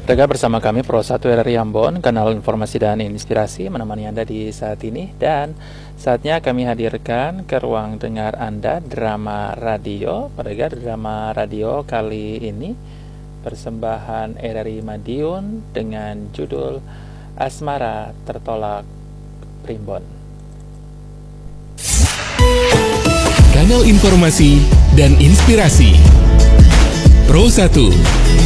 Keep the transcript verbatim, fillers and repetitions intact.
Mereka bersama kami Pro satu R R I Ambon, kanal informasi dan inspirasi menemani Anda di saat ini. Dan saatnya kami hadirkan ke ruang dengar Anda drama radio. Mereka drama radio kali ini persembahan R R I Madiun dengan judul Asmara Tertolak Primbon. Kanal informasi dan inspirasi Pro satu.